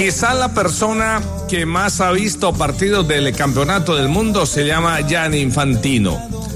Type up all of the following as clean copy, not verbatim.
Quizá la persona que más ha visto partidos del campeonato del mundo se llama Gianni Infantino.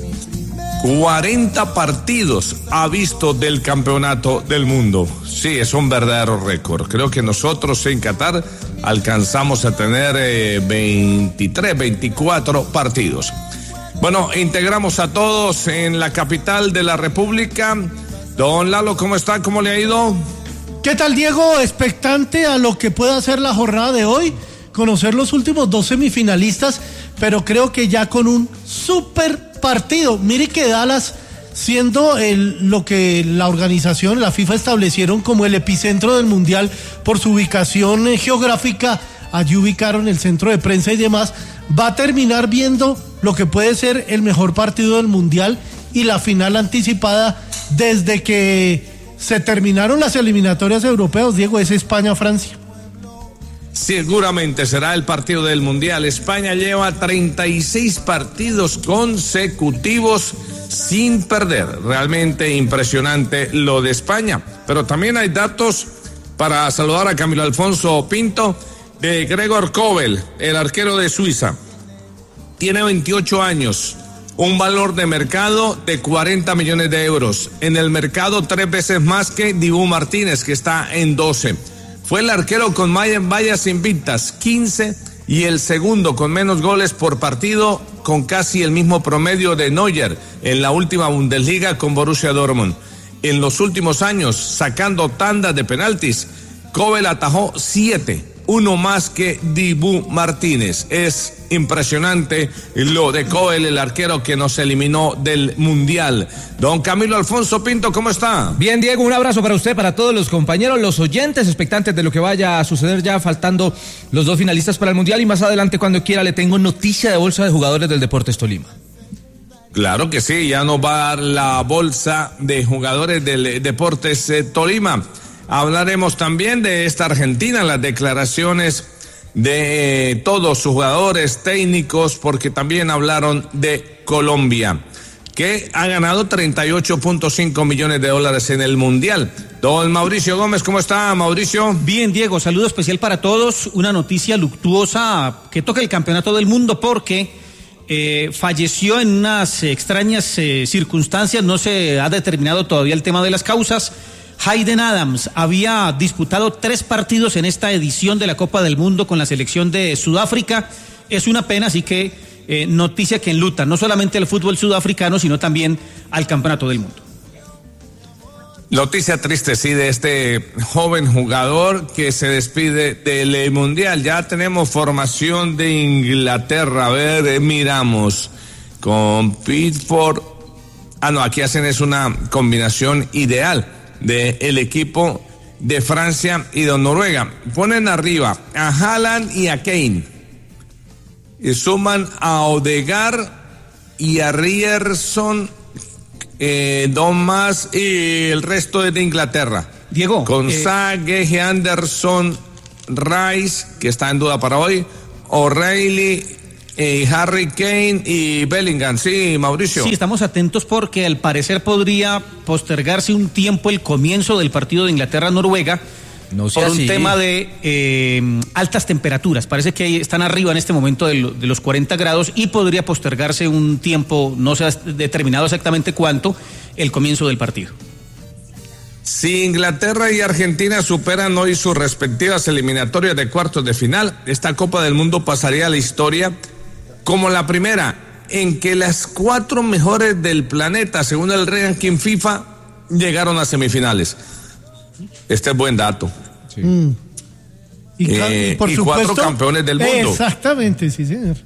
40 partidos ha visto del campeonato del mundo. Sí, es un verdadero récord. Creo que nosotros en Qatar alcanzamos a tener 23, 24 partidos. Bueno, integramos a todos en la capital de la República. Don Lalo, ¿cómo está? ¿Cómo le ha ido? ¿Qué tal, Diego? Expectante a lo que pueda ser la jornada de hoy, conocer los últimos 2 semifinalistas, pero creo que ya con un super partido. Mire que Dallas, siendo lo que la organización, la FIFA, establecieron como el epicentro del Mundial por su ubicación geográfica, allí ubicaron el centro de prensa y demás, va a terminar viendo lo que puede ser el mejor partido del Mundial y la final anticipada desde que se terminaron las eliminatorias europeas, Diego, es España-Francia. Seguramente será el partido del Mundial. España lleva 36 partidos consecutivos sin perder. Realmente impresionante lo de España. Pero también hay datos para saludar a Camilo Alfonso Pinto de Gregor Kobel, el arquero de Suiza. Tiene 28 años, un valor de mercado de 40 millones de euros. En el mercado 3 veces más que Dibu Martínez, que está en 12. Fue el arquero con vallas invictas, 15, y el segundo con menos goles por partido, con casi el mismo promedio de Neuer en la última Bundesliga con Borussia Dortmund. En los últimos años, sacando tandas de penaltis, Kobel atajó 7, uno más que Dibu Martínez. Es impresionante lo de Kobel, el arquero que nos eliminó del Mundial. Don Camilo Alfonso Pinto, ¿cómo está? Bien, Diego, un abrazo para usted, para todos los compañeros, los oyentes, expectantes de lo que vaya a suceder, ya faltando los 2 finalistas para el Mundial, y más adelante, cuando quiera, le tengo noticia de bolsa de jugadores del Deportes Tolima. Claro que sí, ya nos va a dar la bolsa de jugadores del Deportes Tolima. Hablaremos también de esta Argentina, las declaraciones de todos sus jugadores técnicos, porque también hablaron de Colombia, que ha ganado 38.5 millones de dólares en el Mundial. Don Mauricio Gómez, ¿cómo está, Mauricio? Bien, Diego, saludo especial para todos. Una noticia luctuosa que toca el campeonato del mundo, porque falleció en unas extrañas circunstancias. No se ha determinado todavía el tema de las causas. Hayden Adams había disputado 3 partidos en esta edición de la Copa del Mundo con la selección de Sudáfrica. Es una pena, así que noticia que enluta no solamente al fútbol sudafricano, sino también al Campeonato del Mundo. Noticia triste, sí, de este joven jugador que se despide del Mundial. Ya tenemos formación de Inglaterra. A ver, miramos con Pickford. Aquí hacen es una combinación ideal del equipo de Francia y de Noruega. Ponen arriba a Haaland y a Kane, y suman a Odegaard y a Ryerson, dos más, y el resto es de Inglaterra. Diego, con Sage, Anderson, Rice, que está en duda para hoy, O'Reilly, Harry Kane y Bellingham. Sí, Mauricio. Sí, estamos atentos porque al parecer podría postergarse un tiempo el comienzo del partido de Inglaterra-Noruega por un tema de altas temperaturas. Parece que están arriba en este momento de los 40 grados y podría postergarse un tiempo, no se ha determinado exactamente cuánto, el comienzo del partido. Si Inglaterra y Argentina superan hoy sus respectivas eliminatorias de cuartos de final, esta Copa del Mundo pasaría a la historia como la primera en que las 4 mejores del planeta, según el ranking FIFA, llegaron a semifinales. Este es buen dato. Sí. Y por supuesto, 4 campeones del mundo. Exactamente, sí, señor.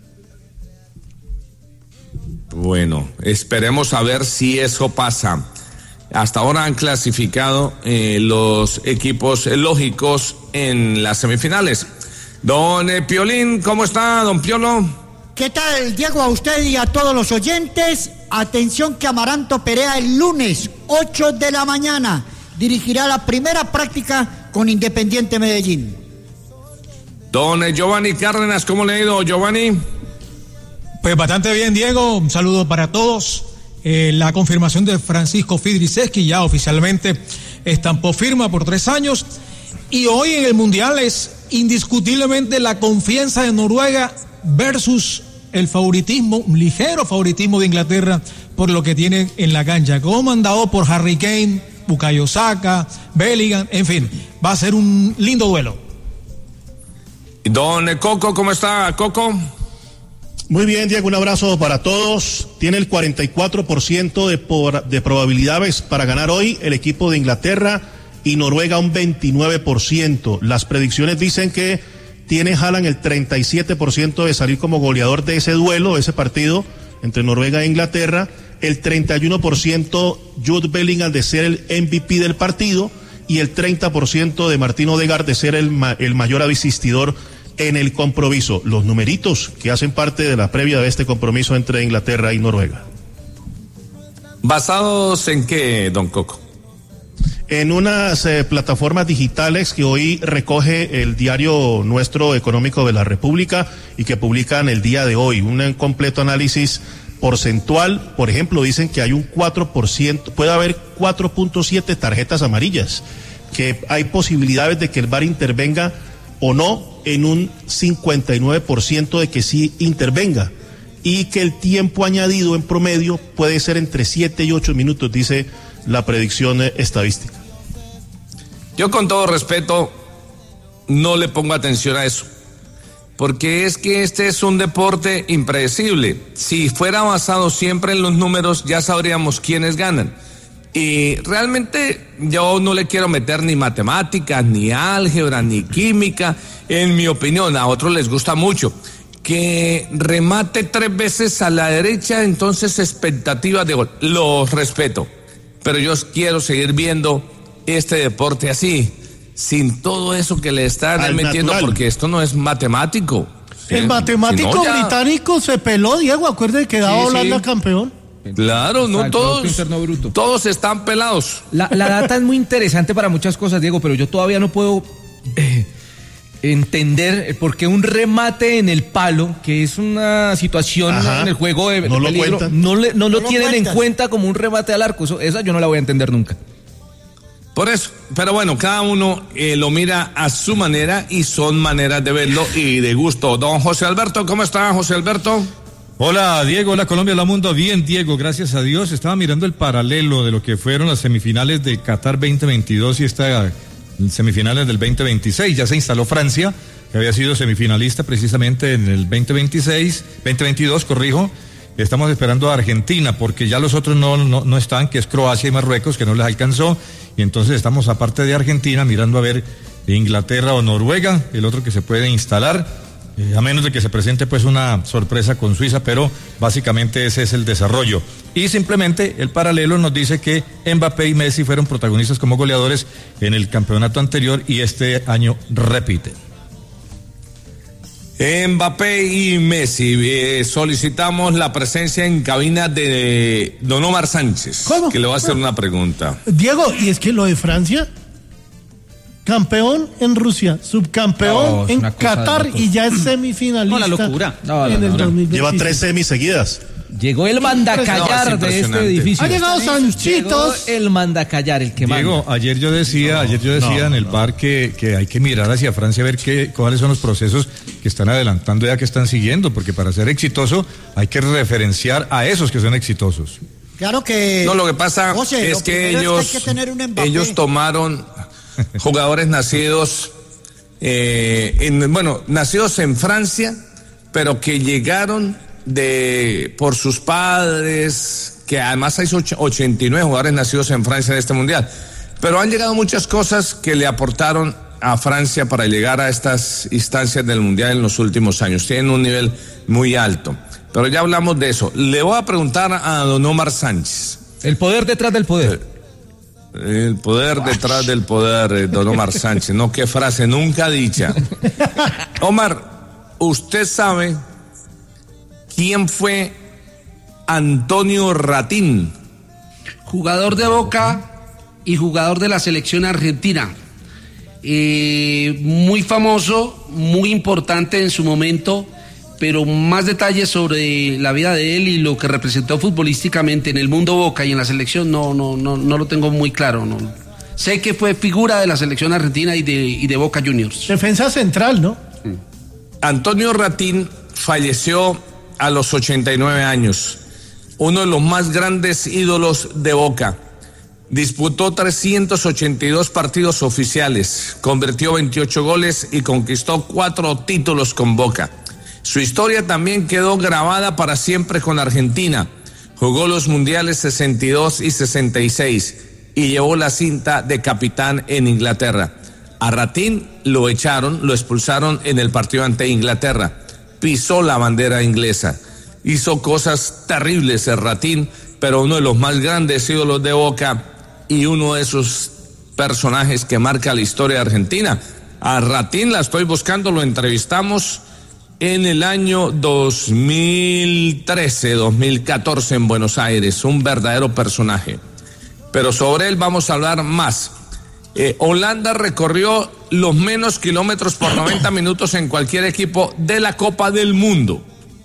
Bueno, esperemos a ver si eso pasa. Hasta ahora han clasificado los equipos lógicos en las semifinales. Don Piolín, ¿cómo está, don Piolo? ¿Qué tal, Diego? A usted y a todos los oyentes. Atención que Amaranto Perea el lunes, 8 de la mañana. Dirigirá la primera práctica con Independiente Medellín. Don Giovanni Cárdenas, ¿cómo le ha ido, Giovanni? Pues bastante bien, Diego. Un saludo para todos. La confirmación de Francisco Fidriceski ya oficialmente estampó firma por 3 años. Y hoy en el Mundial es indiscutiblemente la confianza de Noruega versus el favoritismo, un ligero favoritismo de Inglaterra por lo que tienen en la cancha, comandado por Harry Kane, Bukayo Saka, Bellingham, en fin, va a ser un lindo duelo. Don Coco, ¿cómo está, Coco? Muy bien, Diego, un abrazo para todos. Tiene el 44% de probabilidades para ganar hoy el equipo de Inglaterra y Noruega un 29%. Las predicciones dicen que tiene Haaland el 37% de salir como goleador de ese duelo, de ese partido entre Noruega e Inglaterra, el 31% Jude Bellingham de ser el MVP del partido y el 30% de Martín Odegaard de ser el mayor asistidor en el compromiso. Los numeritos que hacen parte de la previa de este compromiso entre Inglaterra y Noruega. ¿Basados en qué, don Coco? En unas plataformas digitales que hoy recoge el diario Nuestro Económico de la República y que publican el día de hoy. Un completo análisis porcentual. Por ejemplo, dicen que hay un 4%, puede haber 4.7 tarjetas amarillas, que hay posibilidades de que el VAR intervenga o no en un 59% de que sí intervenga, y que el tiempo añadido en promedio puede ser entre 7 y 8 minutos, dice la predicción estadística. Yo, con todo respeto, no le pongo atención a eso, porque es que este es un deporte impredecible. Si fuera basado siempre en los números, ya sabríamos quiénes ganan. Y realmente yo no le quiero meter ni matemáticas, ni álgebra, ni química. En mi opinión, a otros les gusta mucho que remate 3 veces a la derecha, entonces expectativas de gol. Los respeto, pero yo quiero seguir viendo este deporte así, sin todo eso que le están metiendo, natural. Porque esto no es matemático. El matemático británico se peló, Diego, acuérdate que daba Holanda campeón. Claro, no todos están pelados. La data es muy interesante para muchas cosas, Diego, pero yo todavía no puedo entender por qué un remate en el palo, que es una situación en el juego de peligro, no lo tienen en cuenta como un remate al arco. Esa yo no la voy a entender nunca. Por eso, pero bueno, cada uno lo mira a su manera y son maneras de verlo y de gusto. Don José Alberto, ¿cómo está, José Alberto? Hola, Diego, hola Colombia, hola mundo. Bien, Diego, gracias a Dios. Estaba mirando el paralelo de lo que fueron las semifinales de Qatar 2022 y estas semifinales del 2026. Ya se instaló Francia, que había sido semifinalista precisamente en el 2022, corrijo. Estamos esperando a Argentina, porque ya los otros no están, que es Croacia y Marruecos, que no les alcanzó. Y entonces estamos, aparte de Argentina, mirando a ver Inglaterra o Noruega, el otro que se puede instalar. A menos de que se presente pues una sorpresa con Suiza, pero básicamente ese es el desarrollo. Y simplemente el paralelo nos dice que Mbappé y Messi fueron protagonistas como goleadores en el campeonato anterior y este año repiten. Mbappé y Messi, solicitamos la presencia en cabina de Don Omar Sánchez. ¿Cómo? Que le va a hacer una pregunta. Diego, y es que lo de Francia, campeón en Rusia, subcampeón en Qatar y ya es semifinalista. No, la locura. En el 2026. Lleva 3 semis seguidas. Llegó el mandacallar de este edificio. Ha llegado Sanchitos. Llegó el mandacallar, el que Diego, manda. ayer yo decía en el bar que hay que mirar hacia Francia a ver cuáles son los procesos que están adelantando ya, que están siguiendo, porque para ser exitoso hay que referenciar a esos que son exitosos. Claro que... No, lo que pasa es que ellos tomaron jugadores nacidos nacidos en Francia, pero que llegaron por sus padres, que además hay 89 jugadores nacidos en Francia en este mundial, pero han llegado muchas cosas que le aportaron a Francia para llegar a estas instancias del mundial en los últimos años. Tienen un nivel muy alto, pero ya hablamos de eso. Le voy a preguntar a don Omar Sánchez. El poder detrás del poder. El poder detrás del poder, don Omar Sánchez. No, qué frase nunca dicha. Omar, ¿usted sabe quién fue Antonio Ratín? Jugador de Boca y jugador de la selección argentina. Muy famoso, muy importante en su momento, pero más detalles sobre la vida de él y lo que representó futbolísticamente en el mundo Boca y en la selección no lo tengo muy claro. No. sé que fue figura de la selección argentina y de Boca Juniors. Defensa central, ¿no? Antonio Ratín falleció a los 89 años, uno de los más grandes ídolos de Boca. Disputó 382 partidos oficiales, convirtió 28 goles y conquistó 4 títulos con Boca. Su historia también quedó grabada para siempre con Argentina. Jugó los mundiales 62 y 66 y llevó la cinta de capitán en Inglaterra. A Ratín lo expulsaron en el partido ante Inglaterra. Pisó la bandera inglesa. Hizo cosas terribles el Ratín, pero uno de los más grandes ídolos de Boca y uno de esos personajes que marca la historia de Argentina. A Ratín la estoy buscando, lo entrevistamos en el año 2013, 2014 en Buenos Aires, un verdadero personaje. Pero sobre él vamos a hablar más. Holanda recorrió los menos kilómetros por 90 minutos en cualquier equipo de la Copa del Mundo.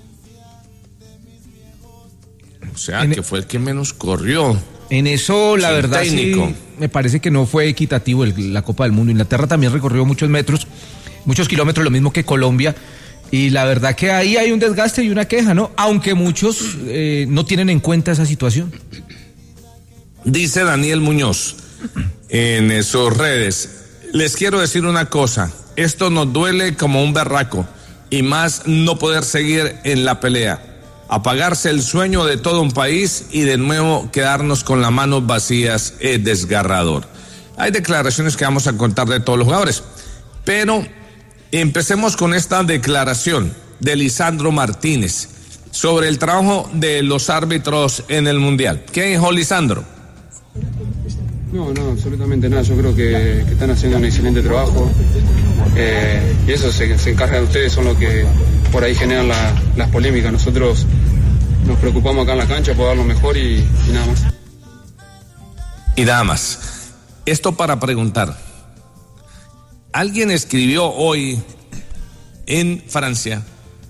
O sea, que fue el que menos corrió. En eso, la verdad, técnico. Sí, me parece que no fue equitativo la Copa del Mundo. Inglaterra también recorrió muchos kilómetros, lo mismo que Colombia. Y la verdad que ahí hay un desgaste y una queja, ¿no? Aunque muchos no tienen en cuenta esa situación. Dice Daniel Muñoz en sus redes: les quiero decir una cosa, esto nos duele como un berraco, y más no poder seguir en la pelea. Apagarse el sueño de todo un país y de nuevo quedarnos con las manos vacías es desgarrador. Hay declaraciones que vamos a contar de todos los jugadores, pero empecemos con esta declaración de Lisandro Martínez sobre el trabajo de los árbitros en el Mundial. ¿Qué dijo Lisandro? No, absolutamente nada. Yo creo que están haciendo un excelente trabajo. Y eso se encarga de ustedes, son los que por ahí generan las polémicas. Nosotros nos preocupamos acá en la cancha por dar lo mejor y nada más. Y nada más. Esto para preguntar. Alguien escribió hoy en Francia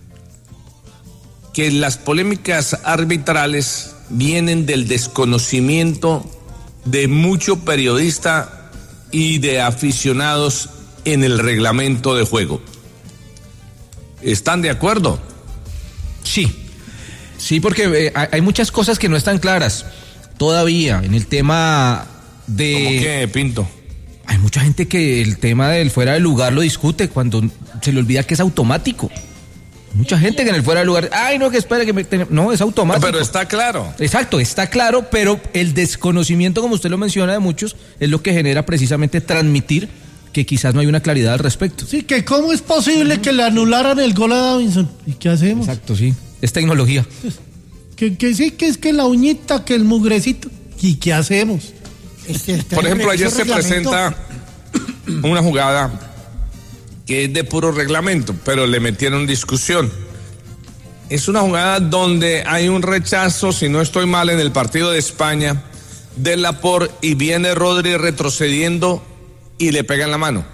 que las polémicas arbitrales vienen del desconocimiento de mucho periodista y de aficionados en el reglamento de juego. ¿Están de acuerdo? Sí, porque hay muchas cosas que no están claras todavía en el tema de... ¿Cómo qué, Pinto? Hay mucha gente que el tema del fuera de lugar lo discute cuando se le olvida que es automático. Mucha gente que en el fuera de lugar, no, que espera que no, es automático. Pero está claro. Exacto, está claro, pero el desconocimiento, como usted lo menciona, de muchos, es lo que genera precisamente transmitir que quizás no hay una claridad al respecto. Sí, que cómo es posible que le anularan el gol a Davinson. ¿Y qué hacemos? Exacto, sí. Es tecnología. Que sí, que es que la uñita, que el mugrecito. ¿Y qué hacemos? Por ejemplo, ayer se presenta una jugada que es de puro reglamento, pero le metieron discusión. Es una jugada donde hay un rechazo, si no estoy mal, en el partido de España, de Laporte, y viene Rodri retrocediendo y le pega en la mano.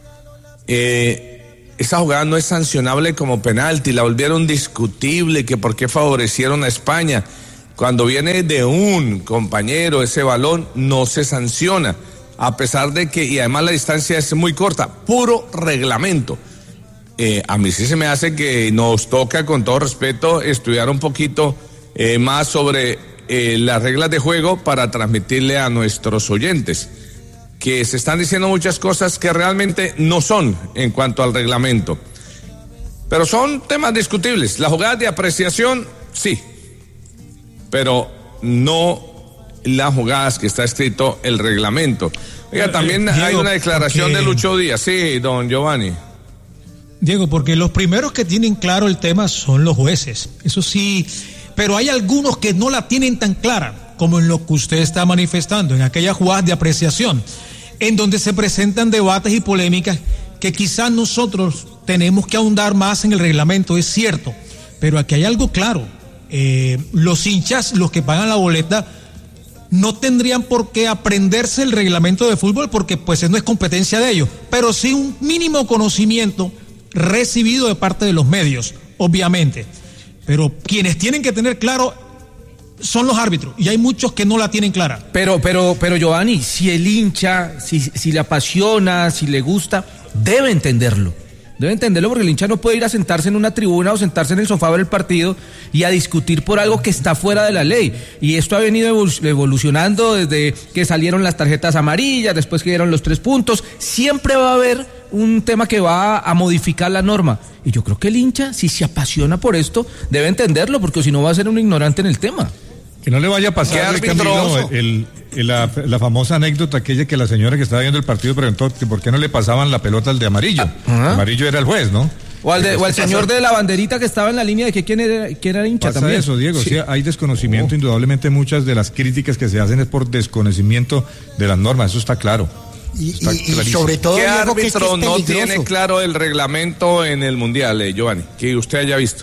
Esa jugada no es sancionable como penalti, la volvieron discutible, que por qué favorecieron a España. Cuando viene de un compañero ese balón, no se sanciona, a pesar de que, y además la distancia es muy corta, puro reglamento. A mí sí se me hace que nos toca, con todo respeto, estudiar un poquito más sobre las reglas de juego para transmitirle a nuestros oyentes que se están diciendo muchas cosas que realmente no son en cuanto al reglamento. Pero son temas discutibles. Las jugadas de apreciación, sí, pero no las jugadas que está escrito el reglamento. Oiga, también Diego, hay una declaración de Lucho Díaz. Sí, don Giovanni. Diego, porque los primeros que tienen claro el tema son los jueces, eso sí, pero hay algunos que no la tienen tan clara, como en lo que usted está manifestando, en aquellas jugadas de apreciación, en donde se presentan debates y polémicas que quizás nosotros tenemos que ahondar más en el reglamento, es cierto, pero aquí hay algo claro. Los hinchas, los que pagan la boleta, no tendrían por qué aprenderse el reglamento de fútbol porque pues no es competencia de ellos, pero sí un mínimo conocimiento recibido de parte de los medios, obviamente. Pero quienes tienen que tener claro son los árbitros, y hay muchos que no la tienen clara. Pero Giovanni, si el hincha, si le apasiona, si le gusta, debe entenderlo porque el hincha no puede ir a sentarse en una tribuna o sentarse en el sofá del partido y a discutir por algo que está fuera de la ley. Y esto ha venido evolucionando desde que salieron las tarjetas amarillas, después que dieron los 3 puntos. Siempre va a haber un tema que va a modificar la norma. Y yo creo que el hincha, si se apasiona por esto, debe entenderlo, porque si no va a ser un ignorante en el tema. Que no le vaya a pasar, Camilo, la famosa anécdota aquella que la señora que estaba viendo el partido preguntó que por qué no le pasaban la pelota al de amarillo. Amarillo era el juez, ¿no? O al señor de la banderita que estaba en la línea de que quién era hincha pasa también. Eso, Diego, sí, hay desconocimiento, indudablemente muchas de las críticas que se hacen es por desconocimiento de las normas, eso está claro. Y sobre todo, ¿qué Diego, árbitro que no es tiene claro el reglamento en el Mundial, Giovanni? Que usted haya visto.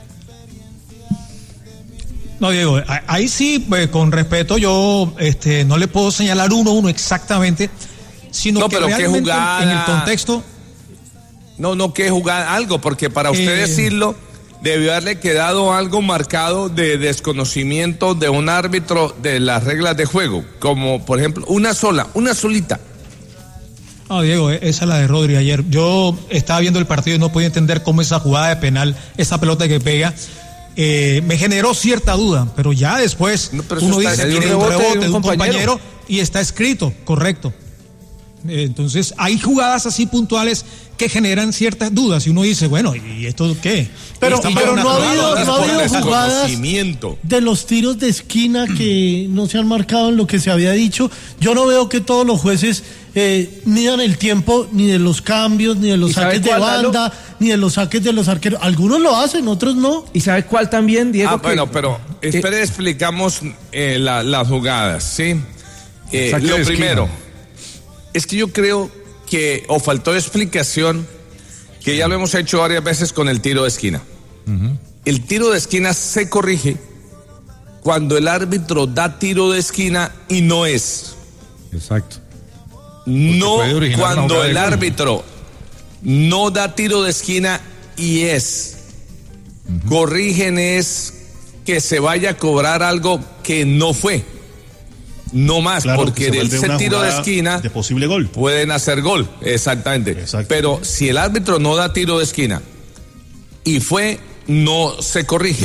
No, Diego, ahí sí, pues, con respeto, yo no le puedo señalar uno exactamente, sino que realmente jugada, en el contexto... No, que jugada, algo, porque para usted decirlo, debió haberle quedado algo marcado de desconocimiento de un árbitro de las reglas de juego, como por ejemplo, una solita. No, Diego, esa es la de Rodri ayer. Yo estaba viendo el partido y no podía entender cómo esa jugada de penal, esa pelota que pega... me generó cierta duda, pero ya después uno dice que tiene un rebote de un compañero y está escrito, correcto. Entonces hay jugadas así puntuales que generan ciertas dudas y uno dice, bueno, ¿y esto qué? Pero no ha habido jugadas de los tiros de esquina que no se han marcado en lo que se había dicho. Yo no veo que todos los jueces midan el tiempo ni de los cambios, ni de los saques de banda, ni de los saques de los arqueros. Algunos lo hacen, otros no. ¿Y sabe cuál también, Diego? Bueno, pero espere, explicamos las jugadas, ¿sí? Lo primero, es que yo creo que o faltó explicación, que ya lo hemos hecho varias veces con el tiro de esquina. El tiro de esquina se corrige cuando el árbitro da tiro de esquina y no es. Exacto. No cuando el árbitro no da tiro de esquina y es. Corrigen es que se vaya a cobrar algo que no fue. No más, claro, porque de ese tiro de esquina de posible gol pueden hacer gol, exactamente. Pero si el árbitro no da tiro de esquina y fue, no se corrige.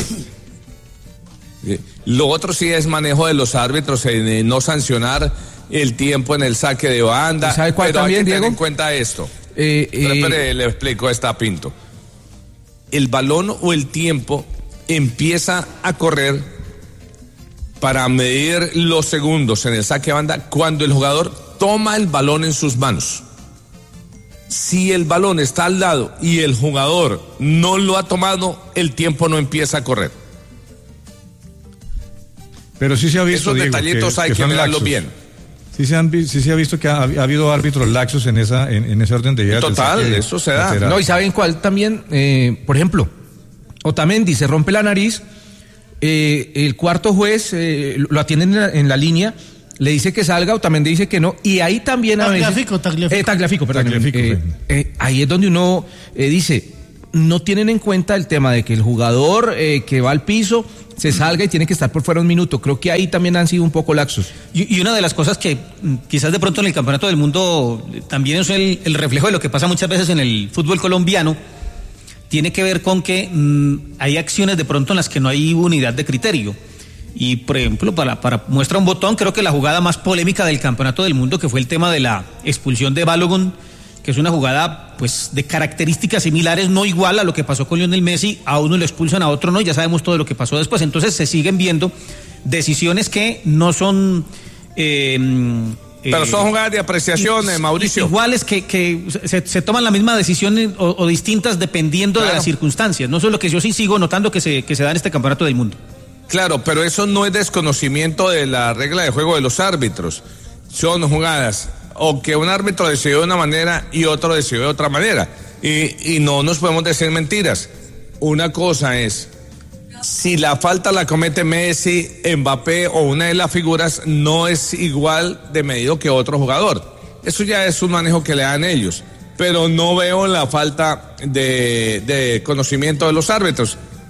Lo otro sí es manejo de los árbitros en no sancionar el tiempo en el saque de banda. ¿Sabe cuál pero también, hay que Diego? tener en cuenta esto. Espere, le explico esta, Pinto. El balón o el tiempo empieza a correr para medir los segundos en el saque de banda cuando el jugador toma el balón en sus manos. Si el balón está al lado y el jugador no lo ha tomado, el tiempo no empieza a correr. Pero sí se ha visto, esos Diego, detallitos hay que mirarlos bien. Sí se ha visto que ha habido árbitros laxos en ese orden de ideas. Total, eso se da. No, y ¿saben cuál también? Por ejemplo, Otamendi se rompe la nariz, el cuarto juez lo atiende en la línea, le dice que salga, Otamendi dice que no, y ahí también a veces... Tagliafico, ahí es donde uno dice, no tienen en cuenta el tema de que el jugador que va al piso se salga y tiene que estar por fuera un minuto. Creo que ahí también han sido un poco laxos. Y una de las cosas que quizás de pronto en el Campeonato del Mundo también es el reflejo de lo que pasa muchas veces en el fútbol colombiano, tiene que ver con que hay acciones de pronto en las que no hay unidad de criterio. Y por ejemplo, para muestra un botón, creo que la jugada más polémica del Campeonato del Mundo, que fue el tema de la expulsión de Balogun, que es una jugada pues de características similares, no igual a lo que pasó con Lionel Messi, a uno lo expulsan, a otro no, ya sabemos todo lo que pasó después. Entonces se siguen viendo decisiones que no son... pero son jugadas de apreciación, Mauricio. Iguales que se toman la misma decisión o distintas dependiendo de las circunstancias. No, eso es lo que yo sí sigo notando que se da en este Campeonato del Mundo. Claro, pero eso no es desconocimiento de la regla de juego de los árbitros. Son jugadas o que un árbitro decidió de una manera y otro decidió de otra manera. Y no nos podemos decir mentiras. Una cosa es, si la falta la comete Messi, Mbappé o una de las figuras, no es igual de medido que otro jugador. Eso ya es un manejo que le dan ellos. Pero no veo la falta de conocimiento de los árbitros.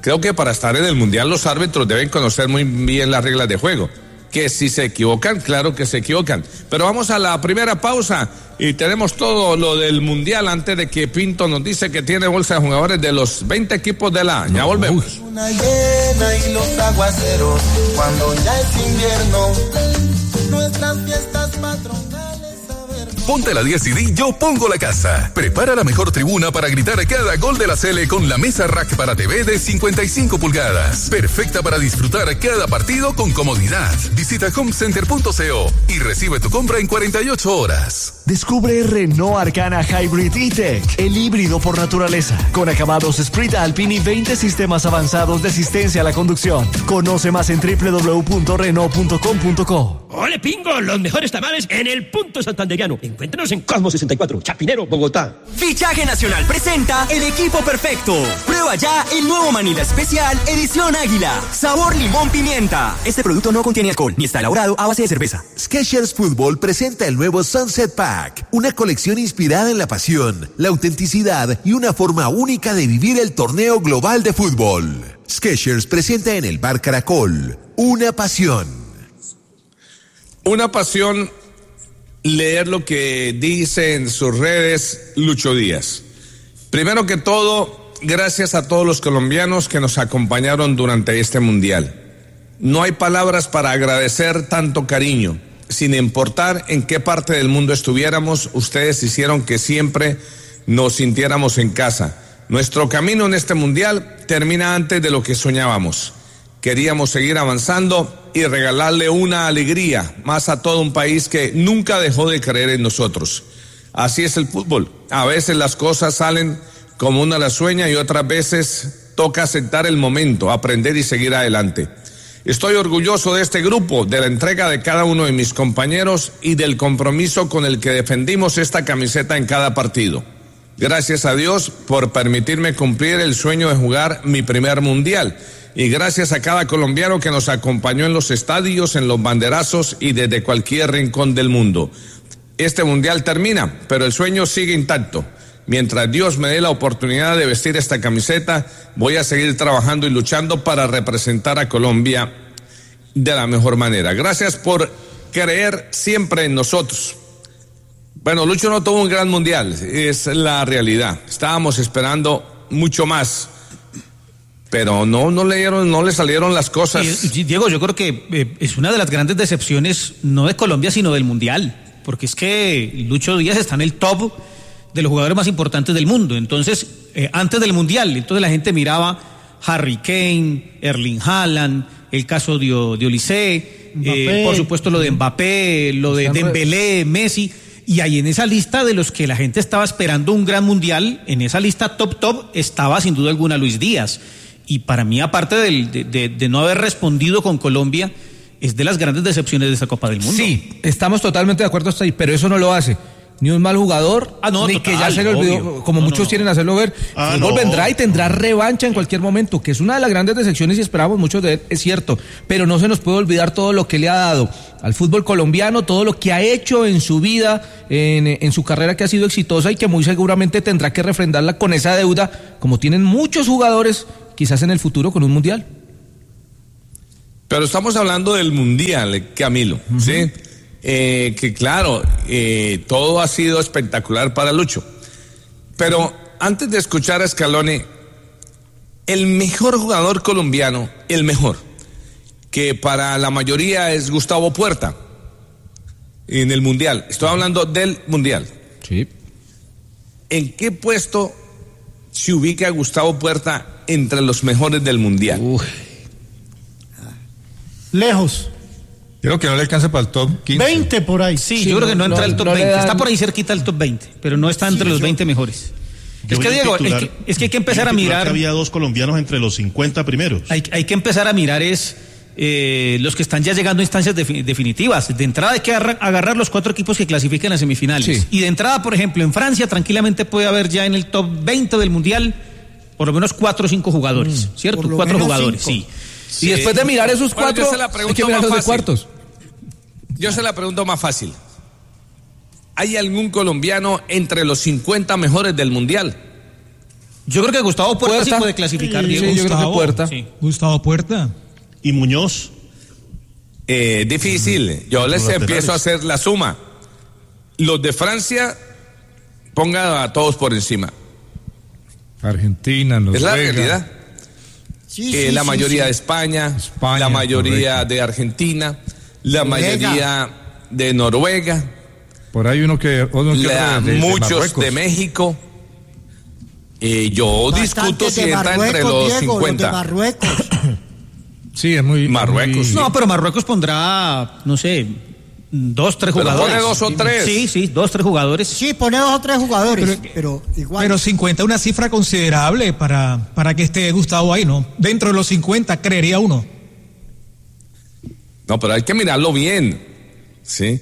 Creo que para estar en el Mundial los árbitros deben conocer muy bien las reglas de juego. Que si se equivocan, claro que se equivocan. Pero vamos a la primera pausa y tenemos todo lo del Mundial antes de que Pinto nos dice que tiene bolsa de jugadores de los 20 equipos de la... Ya volvemos. Una llena y los aguaceros, cuando ya es invierno, nuestras fiestas patronales. Ponte la 10 y di Yo Pongo la Casa. Prepara la mejor tribuna para gritar cada gol de la Sele con la mesa rack para TV de 55 pulgadas. Perfecta para disfrutar cada partido con comodidad. Visita homecenter.co y recibe tu compra en 48 horas. Descubre Renault Arcana Hybrid E-Tech, el híbrido por naturaleza, con acabados Sprint Alpine y 20 sistemas avanzados de asistencia a la conducción. Conoce más en www.renault.com.co. ¡Ole, Pingo! Los mejores tamales en el punto santanderiano. Encuéntranos en Cosmo 64, Chapinero, Bogotá. Fichaje Nacional presenta el equipo perfecto. Prueba ya el nuevo Manila Especial Edición Águila. Sabor limón pimienta. Este producto no contiene alcohol ni está elaborado a base de cerveza. Skechers Fútbol presenta el nuevo Sunset Pack, una colección inspirada en la pasión, la autenticidad y una forma única de vivir el torneo global de fútbol. Skechers presenta en el Bar Caracol una pasión. Una pasión, leer lo que dice en sus redes Lucho Díaz. Primero que todo, gracias a todos los colombianos que nos acompañaron durante este Mundial. No hay palabras para agradecer tanto cariño. Sin importar en qué parte del mundo estuviéramos, ustedes hicieron que siempre nos sintiéramos en casa. Nuestro camino en este Mundial termina antes de lo que soñábamos. Queríamos seguir avanzando y regalarle una alegría más a todo un país que nunca dejó de creer en nosotros. Así es el fútbol. A veces las cosas salen como uno las sueña y otras veces toca aceptar el momento, aprender y seguir adelante. Estoy orgulloso de este grupo, de la entrega de cada uno de mis compañeros y del compromiso con el que defendimos esta camiseta en cada partido. Gracias a Dios por permitirme cumplir el sueño de jugar mi primer Mundial. Y gracias a cada colombiano que nos acompañó en los estadios, en los banderazos y desde cualquier rincón del mundo. Este Mundial termina, pero el sueño sigue intacto. Mientras Dios me dé la oportunidad de vestir esta camiseta, voy a seguir trabajando y luchando para representar a Colombia de la mejor manera. Gracias por creer siempre en nosotros. Bueno, Lucho no tuvo un gran Mundial, es la realidad. Estábamos esperando mucho más. Pero no le salieron las cosas. Diego, yo creo que es una de las grandes decepciones, no de Colombia, sino del Mundial. Porque es que Lucho Díaz está en el top de los jugadores más importantes del mundo. Entonces, antes del Mundial, entonces la gente miraba Harry Kane, Erling Haaland, el caso de Olise, por supuesto lo de Mbappé, lo de Dembélé, Messi. Y ahí en esa lista de los que la gente estaba esperando un gran Mundial, en esa lista top, estaba sin duda alguna Luis Díaz. Y para mí, aparte de no haber respondido con Colombia, es de las grandes decepciones de esta Copa del Mundo. Sí, estamos totalmente de acuerdo hasta ahí, pero eso no lo hace ni un mal jugador, ni total, que ya se le olvidó, obvio, como muchos quieren hacerlo ver. El fútbol vendrá y tendrá revancha en cualquier momento, que es una de las grandes decepciones y esperamos mucho de él, es cierto, pero no se nos puede olvidar todo lo que le ha dado al fútbol colombiano, todo lo que ha hecho en su vida, en su carrera que ha sido exitosa y que muy seguramente tendrá que refrendarla con esa deuda, como tienen muchos jugadores quizás en el futuro con un Mundial. Pero estamos hablando del Mundial, Camilo, ¿sí? Que claro, todo ha sido espectacular para Lucho. Pero antes de escuchar a Scaloni, el mejor jugador colombiano, el mejor, que para la mayoría es Gustavo Puerta, en el Mundial. Estoy hablando del Mundial. Sí. ¿En qué puesto se ubica Gustavo Puerta entre los mejores del Mundial? Lejos. Creo que no le alcanza para el top 15. 20 por ahí. Sí, yo creo que no entra al top 20. Está por ahí cerquita del top 20, pero no está entre los 20 mejores. Es que, Diego, es que hay que empezar a mirar. Había 2 colombianos entre los 50 primeros. Hay que empezar a mirar los que están ya llegando a instancias definitivas. De entrada hay que agarrar los 4 equipos que clasifican a semifinales. Sí. Y de entrada, por ejemplo, en Francia tranquilamente puede haber ya en el top 20 del Mundial por lo menos 4 o 5 jugadores, ¿cierto? 4 jugadores, 5. Sí. Y después de mirar esos 4, hay que mirar los de cuartos. Yo se la pregunto más fácil. ¿Hay algún colombiano entre los 50 mejores del Mundial? Yo creo que Gustavo Puerta sí puede clasificar, Diego. Sí, yo creo que Puerta. Sí. Gustavo Puerta. ¿Y Muñoz? Difícil. Yo les empiezo a hacer la suma. Los de Francia, pongan a todos por encima. Argentina, Noruega. Es la realidad. La mayoría de España, la mayoría de Argentina, la mayoría de Noruega. Por ahí uno que muchos de México. Yo discuto si entra entre los Diego, 50. Los de Marruecos. Sí, es muy... Marruecos. No, pero Marruecos pondrá, no sé, 2, 3 jugadores. Pone 2 o 3. Sí, 2, 3 jugadores. Sí, pone 2 o 3 jugadores, pero igual. Pero 50 es una cifra considerable para que esté Gustavo ahí, ¿no? Dentro de los 50, creería uno. No, pero hay que mirarlo bien, ¿sí?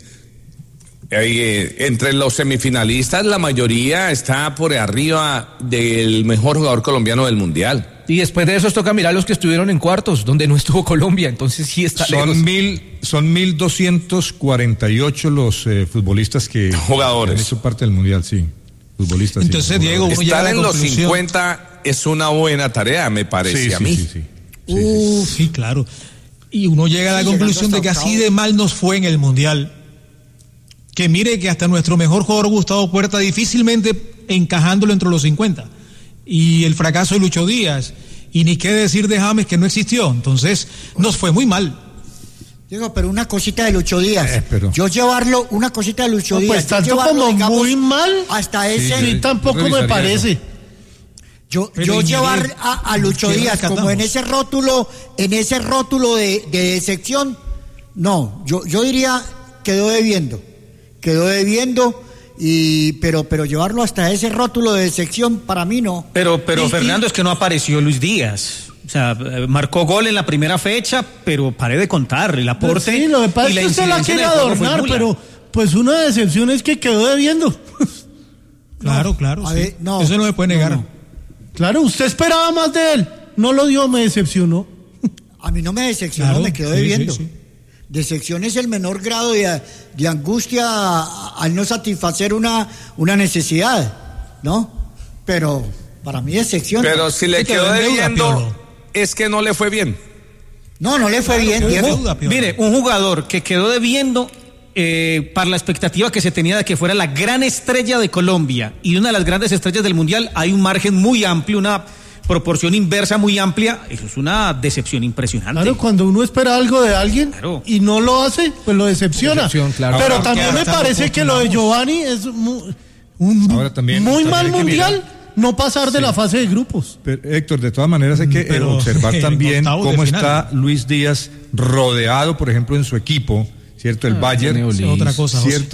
Entre los semifinalistas, la mayoría está por arriba del mejor jugador colombiano del Mundial. Y después de eso toca mirar los que estuvieron en cuartos, donde no estuvo Colombia, entonces sí está lejos. Son 1.248 los futbolistas que jugadores han hecho parte del Mundial, sí. Futbolistas. Entonces, sí, Diego, uno estar en los 50 es una buena tarea, me parece a mí. Sí, claro. Y uno llega a la conclusión de que así de mal nos fue en el Mundial. Que mire que hasta nuestro mejor jugador Gustavo Puerta difícilmente encajándolo entre los 50. Y el fracaso de Lucho Díaz. Y ni qué decir de James, que no existió. Entonces, nos fue muy mal. Diego, pero una cosita de Lucho Díaz. Yo llevarlo, una cosita de Lucho Díaz. Pues tanto como digamos, muy mal. Hasta ese. Sí, tampoco me parece. Yo llevar a Lucho Díaz como en ese rótulo de decepción. No, yo diría quedó debiendo, pero llevarlo hasta ese rótulo de decepción para mí no. Pero Fernando, es que no apareció Luis Díaz. O sea, marcó gol en la primera fecha, pero paré de contar el aporte. Sí, lo que pasa es que usted la quiere adornar, pero pues una decepción es que quedó debiendo. Claro. Ver, no, eso no se puede negar. No. Claro, usted esperaba más de él. No lo dio, me decepcionó. A mí no me decepcionó, me quedó debiendo. Sí. Decepción es el menor grado de angustia al no satisfacer una necesidad, ¿no? Pero para mí decepción. Pero si le quedó debiendo, es que no le fue bien. No le fue bien. Mire, un jugador que quedó debiendo para la expectativa que se tenía de que fuera la gran estrella de Colombia y una de las grandes estrellas del Mundial, hay un margen muy amplio, una proporción inversa muy amplia. Eso es una decepción impresionante. Claro, cuando uno espera algo de alguien y no lo hace, pues lo decepciona. Claro. Pero también me parece que lo de Giovanni es muy mal Mundial. No pasar de la fase de grupos. Pero, Héctor, de todas maneras hay que observar también cómo está Luis Díaz rodeado, por ejemplo, en su equipo, ¿cierto? El Bayern, otra cosa, ¿cierto?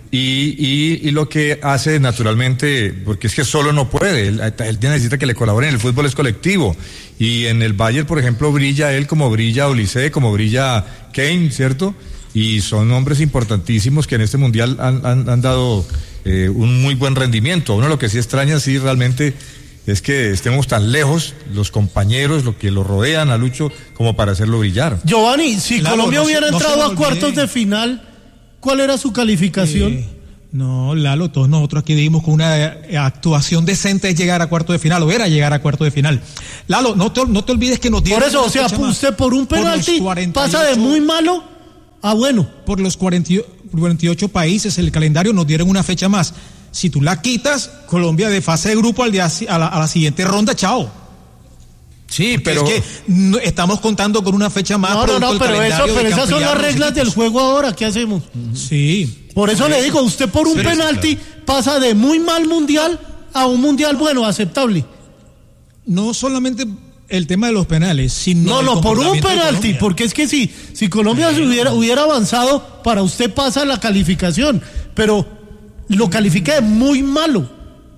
Y lo que hace naturalmente, porque es que solo no puede, él necesita que le colaboren, el fútbol es colectivo. Y en el Bayern, por ejemplo, brilla él como brilla Olise, como brilla Kane, ¿cierto? Y son hombres importantísimos que en este Mundial han dado un muy buen rendimiento. Uno lo que sí extraña, sí, realmente es que estemos tan lejos, los compañeros, lo que lo rodean a Lucho, como para hacerlo brillar. Giovanni, si Colombia hubiera entrado a cuartos de final, ¿cuál era su calificación? No, Lalo, todos nosotros aquí dijimos que una actuación decente es llegar a cuartos de final, o era llegar a cuartos de final. Lalo, no te olvides que nos dieron... Por eso, o sea, usted por un penalti pasa de muy malo a bueno. Por los 48 países, el calendario nos dieron una fecha más. Si tú la quitas, Colombia de fase de grupo a la siguiente ronda, chao. Sí, pero es que estamos contando con una fecha más. Pero esas son las reglas del juego ahora. ¿Qué hacemos? Sí. Por eso le digo, usted por un penalti pasa de muy mal mundial a un mundial bueno, aceptable. No solamente el tema de los penales, sino no, por un penalti, porque es que si Colombia hubiera avanzado, para usted pasa la calificación, pero lo califica de muy malo.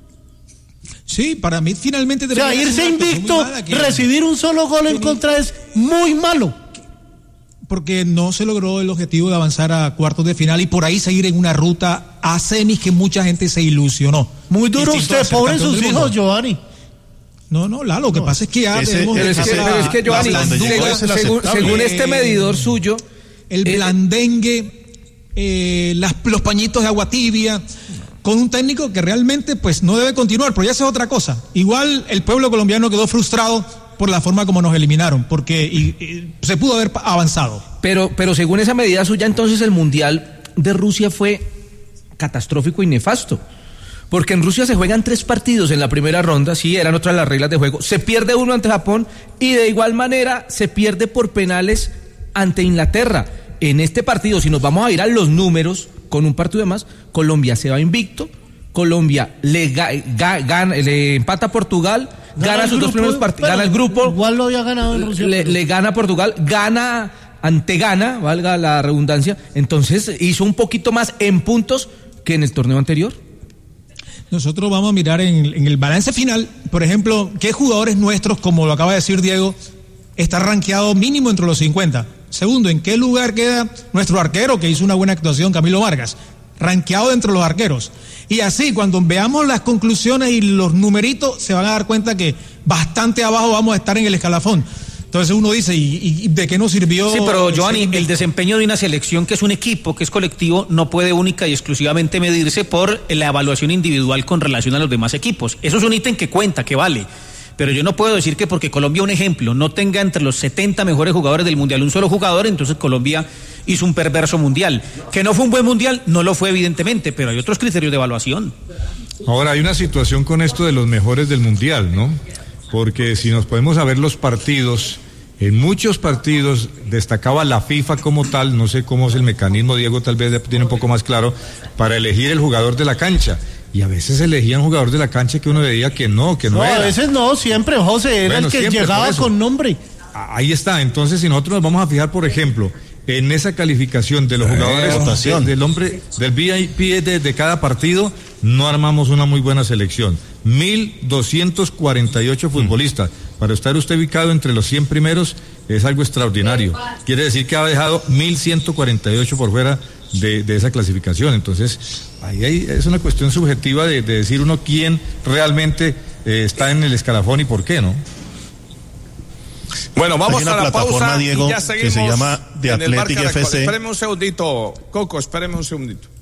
Sí, para mí finalmente... O sea, irse invicto, recibir un solo gol en contra es muy malo. Porque no se logró el objetivo de avanzar a cuartos de final y por ahí seguir en una ruta a semis que mucha gente se ilusionó. Muy duro usted, pobre sus hijos, Giovanni. No, Lalo, lo que pasa es que ya debemos... Pero es que Giovanni, según este medidor suyo... El blandengue, los pañitos de agua tibia... con un técnico que realmente pues no debe continuar, pero ya esa es otra cosa. Igual el pueblo colombiano quedó frustrado por la forma como nos eliminaron, porque se pudo haber avanzado. Pero según esa medida suya, entonces el Mundial de Rusia fue catastrófico y nefasto. Porque en Rusia se juegan 3 partidos en la primera ronda, sí, eran otras las reglas de juego. Se pierde uno ante Japón y de igual manera se pierde por penales ante Inglaterra. En este partido, si nos vamos a ir a los números, con un partido de más, Colombia se va invicto, Colombia le empata a Portugal, gana sus 2 primeros partidos, gana el grupo. Igual lo había ganado en Rusia. Le gana a Portugal, gana ante Ghana, valga la redundancia, entonces hizo un poquito más en puntos que en el torneo anterior. Nosotros vamos a mirar en el balance final, por ejemplo, qué jugadores nuestros, como lo acaba de decir Diego, está rankeado mínimo entre los 50. Segundo, ¿en qué lugar queda nuestro arquero que hizo una buena actuación, Camilo Vargas? Rankeado entre los arqueros. Y así, cuando veamos las conclusiones y los numeritos, se van a dar cuenta que bastante abajo vamos a estar en el escalafón. Entonces uno dice, ¿y de qué nos sirvió? Sí, pero Giovanni, el desempeño de una selección que es un equipo, que es colectivo, no puede única y exclusivamente medirse por la evaluación individual con relación a los demás equipos. Eso es un ítem que cuenta, que vale. Pero yo no puedo decir que porque Colombia, un ejemplo, no tenga entre los 70 mejores jugadores del Mundial un solo jugador, entonces Colombia hizo un perverso Mundial. Que no fue un buen Mundial, no lo fue evidentemente, pero hay otros criterios de evaluación. Ahora, hay una situación con esto de los mejores del Mundial, ¿no? Porque si nos podemos ver los partidos, en muchos partidos destacaba la FIFA como tal, no sé cómo es el mecanismo, Diego tal vez tiene un poco más claro, para elegir el jugador de la cancha. Y a veces elegían jugador de la cancha que uno veía que no era. A veces no, siempre, José, era el que siempre, llegaba con nombre. Ahí está, entonces si nosotros nos vamos a fijar, por ejemplo, en esa calificación de los jugadores del hombre, del VIP de cada partido, no armamos una muy buena selección. 1.248 futbolistas. Para estar usted ubicado entre los 100 primeros es algo extraordinario. Quiere decir que ha dejado 1.148 por fuera de esa clasificación. Entonces, ahí es una cuestión subjetiva de decir uno quién realmente está en el escalafón y por qué, ¿no? Bueno, vamos a la pausa, Diego, y ya seguimos que se llama The Athletic FC. Espéreme un segundito, Coco, espéreme un segundito.